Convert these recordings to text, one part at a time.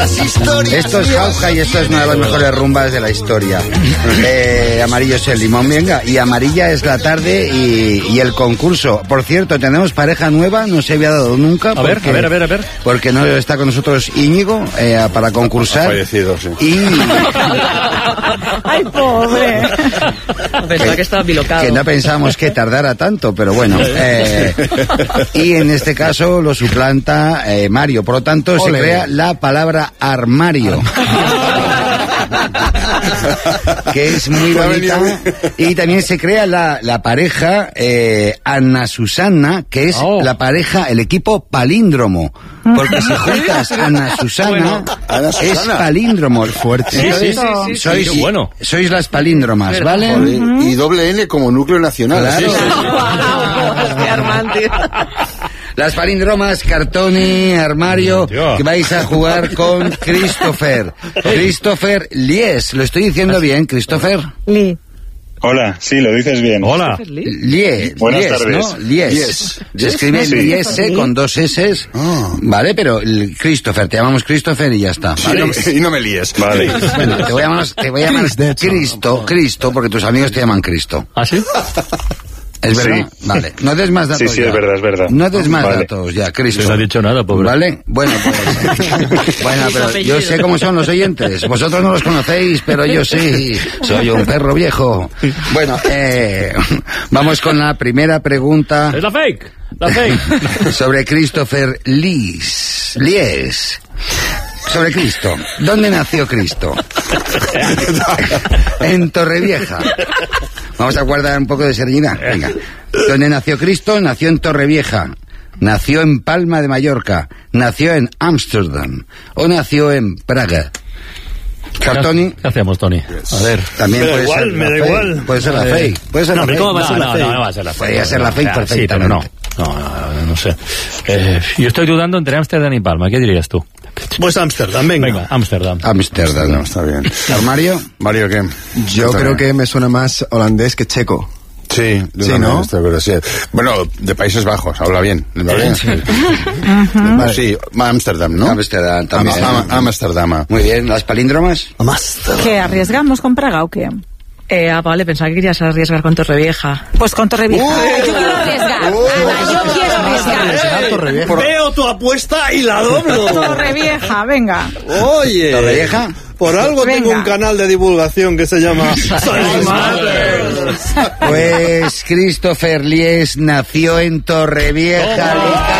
Esto es jauja y esto es una de las mejores rumbas de la historia. Amarillo es el limón, venga. Y amarilla es la tarde y el concurso. Por cierto, tenemos pareja nueva, no se había dado nunca. A ver. Porque no está con nosotros Íñigo para concursar. Ha fallecido, sí. Y... ¡Ay, pobre! Pensaba que estaba bilocado. Que no pensábamos que tardara tanto, pero bueno. Y en este caso lo suplanta Mario. Por lo tanto, se crea la palabra armario. Que es muy bonita. Y también se crea la pareja Ana Susana, que es la pareja, el equipo palíndromo. Porque si juntas Ana Susana, es palíndromo. Fuerte. Sí. Sois las palíndromas, ¿vale? Y doble N como núcleo nacional. Claro. Las palíndromas, Cartoni, Armario, que vais a jugar con Christopher Lies. ¿Lo estoy diciendo bien, Christopher? Lee. Hola, sí, lo dices bien. Hola. Lies. Buenas tardes. ¿No? Lies. Se escribe Lies con dos S. Vale, pero Christopher, te llamamos Christopher y ya está. ¿Vale? Y no me líes. Vale. Bueno, te voy a llamar Cristo, porque tus amigos te llaman Cristo. ¿Ah, sí? ¿Es verdad? Sí. Vale. No des más datos. Sí, es verdad. No des más datos ya, Cristo. No ha dicho nada, pobre. ¿Vale? Bueno, pues... bueno, pero yo sé cómo son los oyentes. Vosotros no los conocéis, pero yo sí. Soy un perro viejo. Bueno, vamos con la primera pregunta. Es la fake. Sobre Christopher Lies. Sobre Cristo. ¿Dónde nació Cristo? En Torrevieja. Vamos a guardar un poco de serenidad. Venga. ¿Dónde nació Cristo? Nació en Torrevieja. Nació en Palma de Mallorca. Nació en Ámsterdam. O nació en Praga. Cartoni. ¿Qué hacemos, Tony? A ver. También me da igual. Puede ser la fake. Puede ser la fake. ¿Cómo va a ser la fake? No va a ser la fake. Podría ser la fake perfectamente. Sí, pero no sé. Yo estoy dudando entre Ámsterdam y Palma. ¿Qué dirías tú? Pues Ámsterdam, venga. Ámsterdam. No, está bien. ¿Armario? ¿Mario qué? Yo creo que me suena más holandés que checo. Sí, ¿no? Sí. Bueno, de Países Bajos, habla bien. Sí, Ámsterdam, ¿no? Ámsterdam también. Ámsterdam. Muy bien, ¿las palíndromas? ¿Qué, arriesgamos con Praga o qué? Vale, pensaba que querías arriesgar con Torrevieja. Pues con Torrevieja. Yo quiero arriesgar. Ana, yo quiero arriesgar. Veo tu apuesta y la doblo. Torrevieja, venga. Oye. ¿Torrevieja? Por algo tengo un canal de divulgación que se llama Pues Christopher Lies nació en Torrevieja.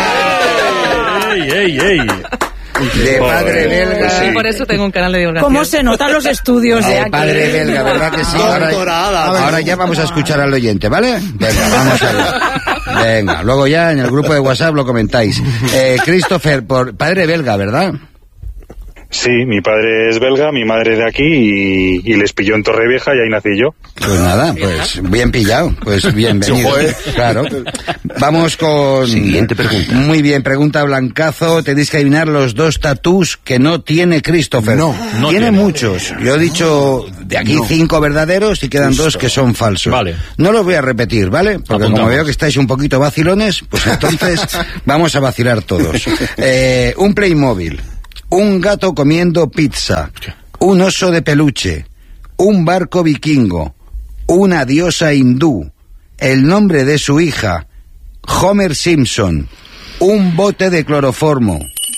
¡Ey! De padre belga. Sí, por eso tengo un canal de divulgación. ¿Cómo se notan los estudios de aquí? Padre belga, ¿verdad que sí? Ahora ya vamos a escuchar al oyente, ¿vale? Venga, vamos a ver. Venga, luego ya en el grupo de WhatsApp lo comentáis. Christopher, por padre belga, ¿verdad? Sí, mi padre es belga, mi madre de aquí y les pilló en Torrevieja y ahí nací yo. Pues nada, pues bien pillado, pues bienvenido. Claro. Vamos con... Siguiente pregunta. Muy bien, pregunta Blancazo. Tenéis que adivinar los dos tatús que no tiene Christopher. No tiene muchos. Yo he dicho de aquí 5 verdaderos y quedan 2 que son falsos. Vale. No los voy a repetir, ¿vale? Porque como veo que estáis un poquito vacilones, pues entonces vamos a vacilar todos. Un Playmobil. Un gato comiendo pizza, un oso de peluche, un barco vikingo, una diosa hindú, el nombre de su hija, Homer Simpson, un bote de cloroformo.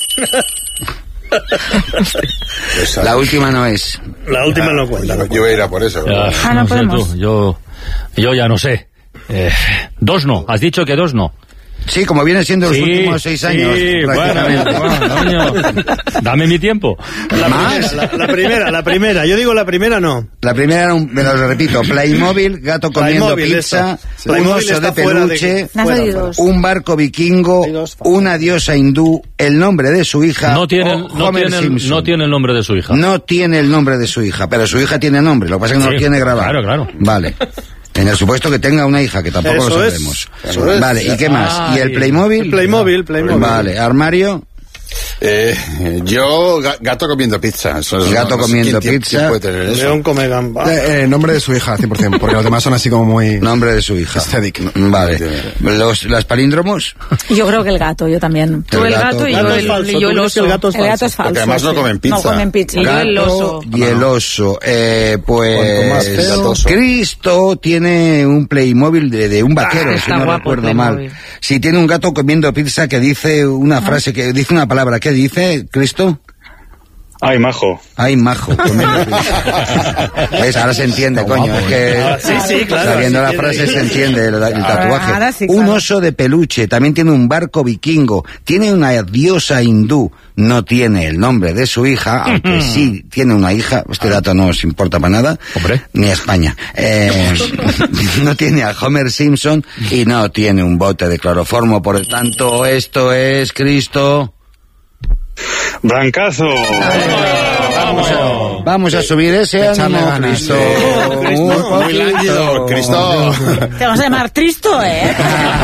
La última no es. La última no cuenta. Yo voy a ir a por eso. No podemos. Sé tú, yo ya no sé. 2 no. Has dicho que 2 no. Sí, como viene siendo los últimos 6 años. Sí, bueno, dame mi tiempo. La primera. Yo digo la primera no. La primera era me lo repito, Playmobil, gato comiendo pizza, un oso de peluche, un barco vikingo, una diosa hindú, el nombre de su hija, no tiene el nombre de su hija. No tiene el nombre de su hija, pero su hija tiene nombre, lo que pasa es que no lo tiene grabado. Claro. Vale. En el supuesto que tenga una hija, que tampoco lo sabemos. Vale, ¿y qué más? ¿Y el Playmobil? Playmobil. Vale, ¿armario? Yo, gato comiendo pizza. Gato comiendo pizza. ¿Quién puede tener eso? León come gamba. Nombre de su hija, 100%, porque los demás son así como muy... Nombre de su hija. Aesthetic. Vale. ¿Las palíndromos? Yo creo que el gato, yo también. Tú el gato y yo el oso. El gato es El gato falso. es falso. Porque además no comen pizza. No comen pizza. Y yo el oso. Y el oso. Cuanto más feo. Pues Cristo tiene un Playmobil de un vaquero, si está no guapo recuerdo el mal. Playmobil. Si tiene un gato comiendo pizza que dice una frase, que dice una palabra, ¿qué dice, Cristo? Ay, majo. Ay, majo, comiendo pizza. ¿Ves? Ahora se entiende, coño. Es que Sí, claro. sabiendo sí la tiene. frase se entiende el tatuaje. Ahora sí, Un claro. oso de peluche, también tiene un barco vikingo, tiene una diosa hindú, no tiene el nombre de su hija, aunque sí tiene una hija, este dato no os importa para nada, Hombre. ni a España. No tiene a Homer Simpson y no tiene un bote de cloroformo, por lo tanto, esto es Cristo. Brancazo. Vamos a subir ese Echarle ánimo, ganas. Cristo. Muy lánguido, Cristo. Te vas a llamar Tristo, ¿eh?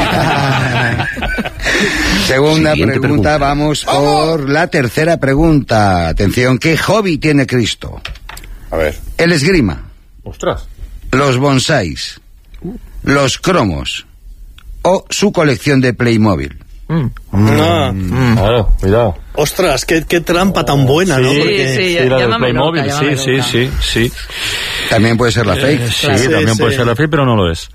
Segunda Siguiente pregunta, vamos por la tercera pregunta. Atención, ¿qué hobby tiene Cristo? A ver. El esgrima, Ostras. los bonsáis, los cromos o su colección de Playmobil. No. Claro, cuidado. Ostras, qué trampa tan buena, ¿no? Sí, Porque... sí, Sí, la del llámame Playmobil, loca, sí, llámame sí, loca. sí. También puede ser la fake. Sí, Sí, también sí. puede ser la fake, pero no lo es.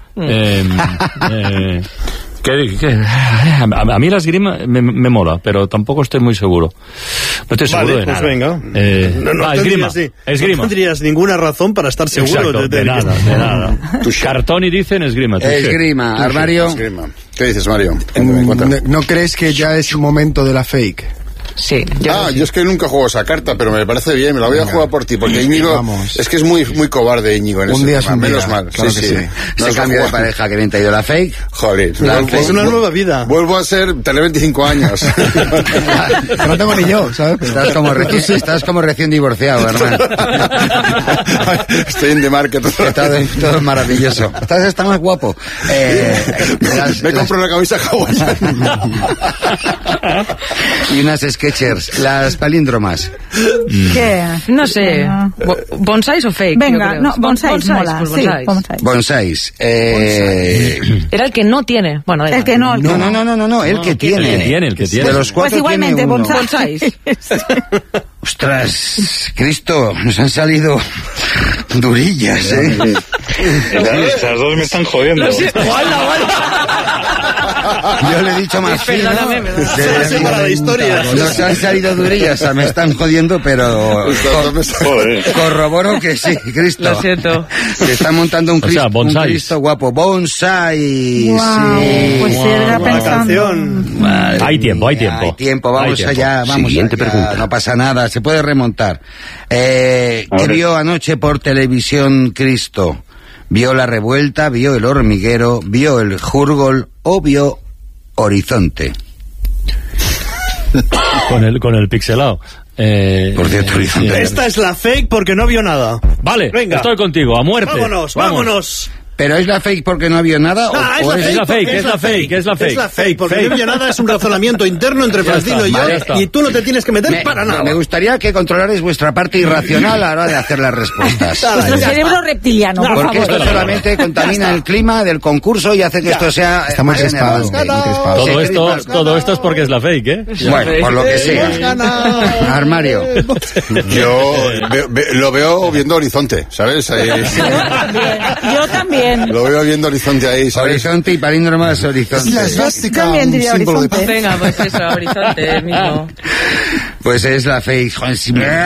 A mí la esgrima me mola, pero tampoco estoy muy seguro. No estoy seguro de Vale, pues nada. venga. No esgrima. No tendrías ninguna razón para estar seguro. Exacto, de nada. Cartoni dicen esgrima. touché. Esgrima, armario. Esgrima. ¿Qué dices, Mario? Cuéntame. ¿No crees que ya es un momento de la fake? Sí. Yo es que nunca juego esa carta, pero me parece bien, me la voy a jugar por ti, porque Íñigo, Vamos. es que es muy cobarde Íñigo en Un ese día es tema, un día, menos mal. claro que sí. No cambio de pareja que bien te ha ido la fake. Joder, Es una nueva vida. Vuelvo a tener 25 años. Que no tengo ni yo, ¿sabes? Estás como recién divorciado, hermano. Estoy en The Market. Todo es maravilloso. Está más guapo. Me compro una camisa hawaiana. Y unas Skechers, las palíndromas. ¿Qué? No sé. ¿Bonsáis o fake? Venga, Yo creo. no, bonsáis, mola. Pues Sí, bonsáis. bonsáis. Bonsáis. Era el que no tiene. Bueno, El que no, el que No, el que tiene. El que tiene. De los Pues cuatro igualmente, tiene uno. bonsáis. Ostras, Cristo, nos han salido durillas, ¿eh? Estas dos me están jodiendo. Yo le he dicho más fino. Perdóname, me da- Sí, para la historia. Nos han salido durillas, o sea, me están jodiendo, pero Joder. corroboro que sí, Cristo. Lo siento. Se está montando un O sea, Cristo, un bonsáis. Cristo guapo. Bonsai, Guau, sí. pues era Buena pensando. canción. Madre Hay tiempo, hay mía, tiempo. Hay tiempo, vamos Hay tiempo. allá, vamos Siguiente allá. pregunta. No pasa nada, se puede remontar. ¿Qué ver. vio anoche por televisión Cristo? ¿Vio La Revuelta, vio El Hormiguero, vio El Jurgol o vio Horizonte? Con el pixelado. Por cierto, Horizonte. Esta es la fake porque no vio nada. Vale, Venga. estoy contigo, a muerte. Vámonos, Vamos. vámonos. ¿Pero es la fake porque no vio nada? Ah, o es la fake, es la fake, es la fake. Es la fake, porque Fake. no vio nada, es un razonamiento interno entre Ya Francino está, y yo, vale, ya está. y tú no te tienes que meter para nada. Me gustaría que controlarais vuestra parte irracional a la hora de hacer las respuestas. Nuestro cerebro reptiliano, por Porque favor. esto solamente contamina el clima del concurso y hace que esto sea... Está muy más crespado, enervante. muy crespado. Todo esto es porque es la fake, ¿eh? Bueno, por lo que sea. Armario. Yo lo veo viendo Horizonte, ¿sabes? Ahí, Yo también. lo veo viendo Horizonte ahí, ¿sabes? Horizonte y palíndromas Horizonte. Yo también diría Horizonte. Venga, pues eso, Horizonte mismo. Pues es la fake. Joder, si me-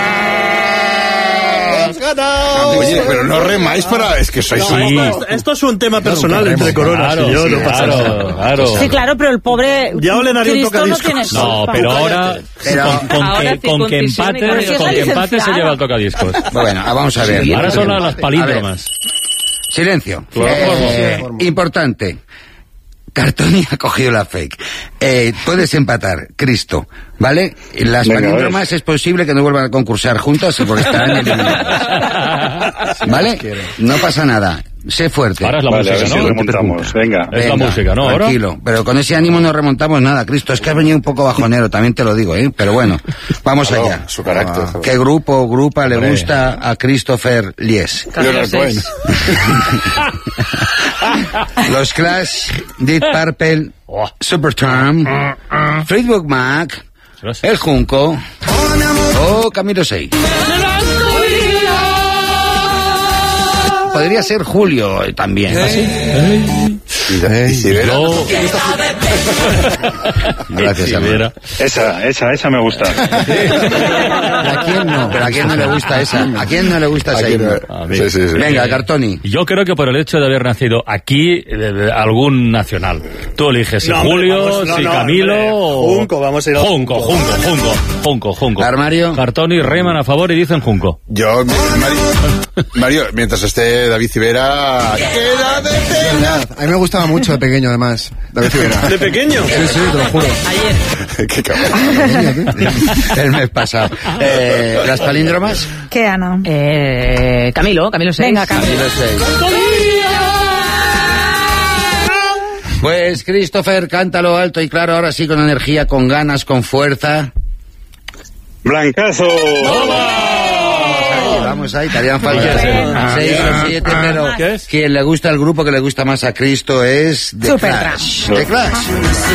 Oye, pero no remáis para... Es que sois Sí. Esto es un tema personal entre Coronas y yo, no pasa nada. claro. Sí, claro, pero el pobre Ya olenaría un Cristo no tocadiscos. tiene No, culpa. pero ahora Ahora con que circuncisión y empate, con con que empate se licenciado. lleva el tocadiscos. Bueno, vamos a ver. Ahora son las palíndromas. Silencio. Cloroformo. Importante. Cartoni ha cogido la fake. Puedes empatar, Cristo, ¿vale? Las Venga, palíndromas es posible que no vuelvan a concursar juntas porque estarán eliminadas. ¿Vale? No pasa nada. sé fuerte. Ahora es la Vale, a ver música, si ¿no? remontamos. Venga. Es la música, ¿no? Ahora. Tranquilo, pero con ese ánimo no remontamos nada, Cristo. Es que has venido un poco bajonero, también te lo digo, ¿eh? Pero bueno, vamos Claro, allá. su carácter. ¿Qué grupo o grupa le gusta a Christopher Lies? Leonard Cohen. Los Clash, Deep Purple, Supertramp, Fleetwood Mac, El Junco o Camilo 6. Podría ser Julio también. Gracias, Álvaro. Esa me gusta. ¿A quién no? ¿Pero a quién no le gusta esa? ¿A quién no le gusta esa? A mí. Sí. Venga, Cartoni. Yo creo que por el hecho de haber nacido aquí, algún nacional. Tú eliges si No, hombre, Julio, vamos, si no, Camilo hombre. o... Junco, vamos a ir a Junco. Armario. Cartoni reman a favor y dicen Junco. Yo, Mario, mientras esté David Civera... ¡Queda de pena! A mí me gustaba mucho de pequeño, además. David Civera. ¿De pequeño? Sí, te lo juro. ¡Qué cabrón! El mes pasado. ¿Las palíndromas? ¿Qué, Ana? Camilo 6. Venga, Camilo. Camilo 6. Pues, Christopher, cántalo alto y claro, ahora sí, con energía, con ganas, con fuerza. Blancazo. Vamos ahí, te harían falta Bueno. 6 o 7, pero ¿Qué es? quien le gusta el grupo que le gusta más a Cristo es The Supertramp. Clash. The Clash.